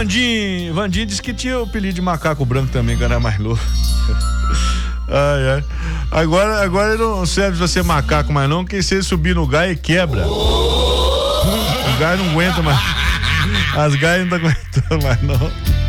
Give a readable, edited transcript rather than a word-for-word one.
Vandinho disse que tinha o apelido de macaco branco também, que era mais louco. Ai, ai. Agora não serve pra ser macaco mais não, porque se ele subir no gai, quebra. O gai não aguenta mais. As gaias não tá aguentando mais não.